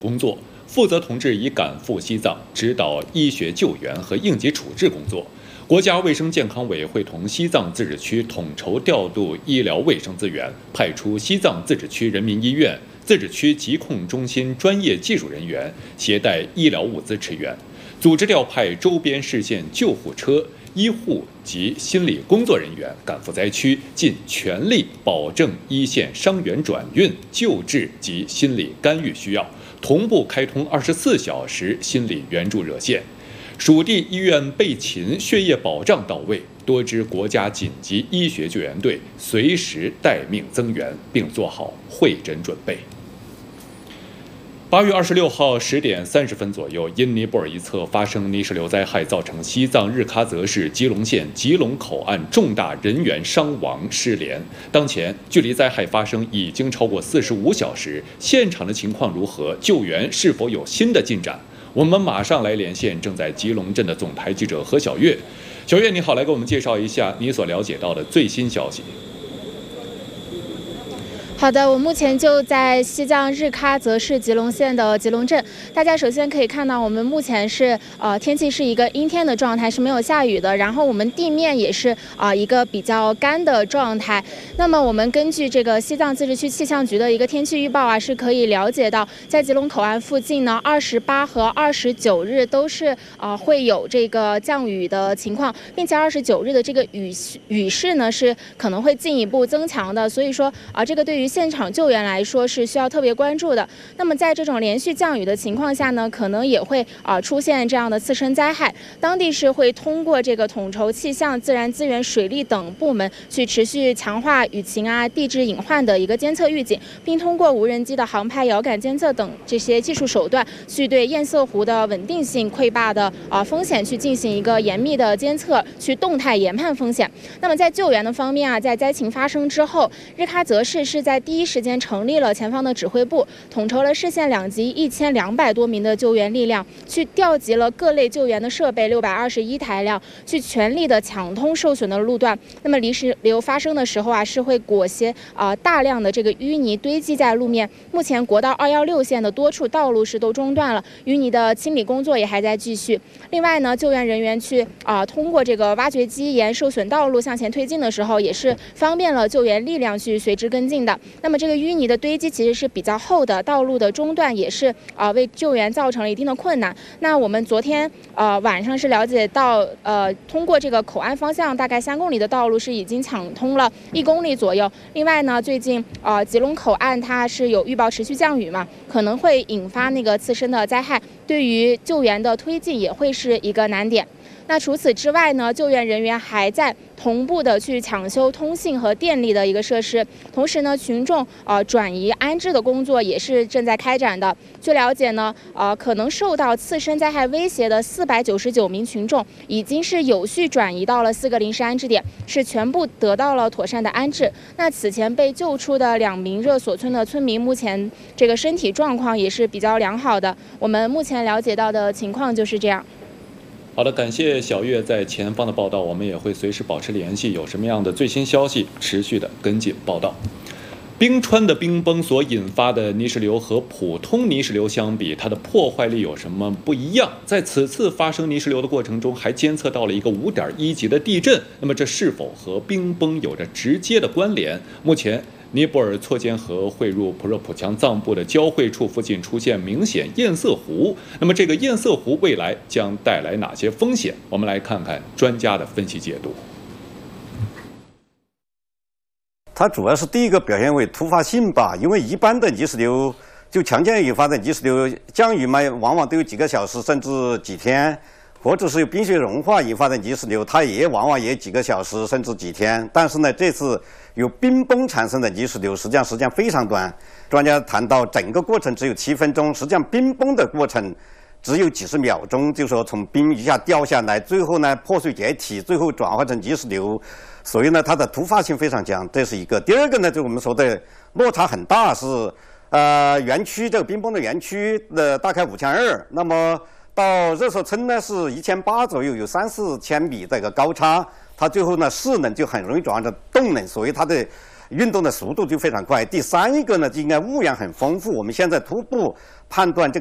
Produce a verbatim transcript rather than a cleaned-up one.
工作，负责同志已赶赴西藏指导医学救援和应急处置工作。国家卫生健康委会同西藏自治区统筹调度医疗卫生资源，派出西藏自治区人民医院、自治区疾控中心专业技术人员携带医疗物资驰援，组织调派周边市县救护车、医护及心理工作人员赶赴灾区，尽全力保证一线伤员转运、救治及心理干预需要，同步开通二十四小时心理援助热线。属地医院备勤，血液保障到位，多支国家紧急医学救援队随时待命增援，并做好会诊准备。八月二十六号十点三十分左右，因尼泊尔一侧发生泥石流灾害，造成西藏日喀则市吉隆县吉隆口岸重大人员伤亡失联。当前距离灾害发生已经超过四十五小时，现场的情况如何？救援是否有新的进展？我们马上来连线正在吉隆镇的总台记者何小月。小月，你好，来给我们介绍一下你所了解到的最新消息。 好的，我目前就在西藏日喀则市吉隆县的吉隆镇。大家首先可以看到，我们目前是呃天气是一个阴天的状态，是没有下雨的。然后我们地面也是啊、呃、一个比较干的状态。那么我们根据这个西藏自治区气象局的一个天气预报啊，是可以了解到，在吉隆口岸附近呢，二十八和二十九日都是啊、呃、会有这个降雨的情况，并且二十九日的这个雨雨势呢是可能会进一步增强的。所以说啊、呃，这个对于现场救援来说是需要特别关注的。那么在这种连续降雨的情况下呢，可能也会啊、呃、出现这样的次生灾害。当地是会通过这个统筹气象、自然资源、水利等部门去持续强化雨情啊、地质隐患的一个监测预警，并通过无人机的航拍、遥感监测等这些技术手段，去对堰塞湖的稳定性溃坝的啊、呃、风险去进行一个严密的监测，去动态研判风险。那么在救援的方面啊，在灾情发生之后，日喀则市是在第一时间成立了前方的指挥部，统筹了市县两级一千两百多名的救援力量，去调集了各类救援的设备六百二十一台辆，去全力的抢通受损的路段。那么泥石流发生的时候啊，是会裹挟啊、呃、大量的这个淤泥堆积在路面。目前国道二一六线的多处道路是都中断了，淤泥的清理工作也还在继续。另外呢，救援人员去啊、呃、通过这个挖掘机沿受损道路向前推进的时候，也是方便了救援力量去随之跟进的。那么这个淤泥的堆积其实是比较厚的，道路的中断也是啊、呃、为救援造成了一定的困难。那我们昨天呃晚上是了解到，呃通过这个口岸方向大概三公里的道路是已经抢通了一公里左右。另外呢，最近呃吉隆口岸它是有预报持续降雨嘛，可能会引发那个次生的灾害，对于救援的推进也会是一个难点。那除此之外呢，救援人员还在同步的去抢修通信和电力的一个设施，同时呢，群众呃转移安置的工作也是正在开展的。据了解呢，呃可能受到次生灾害威胁的四百九十九名群众已经是有序转移到了四个临时安置点，是全部得到了妥善的安置。那此前被救出的两名热锁村的村民，目前这个身体状况也是比较良好的。我们目前了解到的情况就是这样。 好的，感谢小月在前方的报道，我们也会随时保持联系，有什么样的最新消息，持续的跟进报道。冰川的冰崩所引发的泥石流和普通泥石流相比，它的破坏力有什么不一样？在此次发生泥石流的过程中，还监测到了一个五点一级的地震，那么这是否和冰崩有着直接的关联？目前尼泊尔错间河汇入普热普强藏部的交汇处附近出现明显堰塞湖，那么这个堰塞湖未来将带来哪些风险？我们来看看专家的分析解读。 它主要是第一个表现为突发性吧，因为一般的泥石流就强降雨发的泥石流降雨嘛，往往都有几个小时甚至几天，或者是有冰雪融化引发的泥石流，它也往往也几个小时甚至几天。但是呢，这次由冰崩产生的泥石流，实际上时间非常短。专家谈到整个过程只有七分钟，实际上冰崩的过程只有几十秒钟，就说从冰一下掉下来，最后呢破碎解体，最后转化成泥石流。所以呢，它的突发性非常强，这是一个。第二个呢，就我们说的落差很大，是呃园区这个冰崩的园区的大概五千二，那么到热锁村呢是一千八左右，有三四千米这个高差。它最后呢势能就很容易转化成动能，所以它的运动的速度就非常快。第三一个呢，就应该污染很丰富。我们现在初步判断这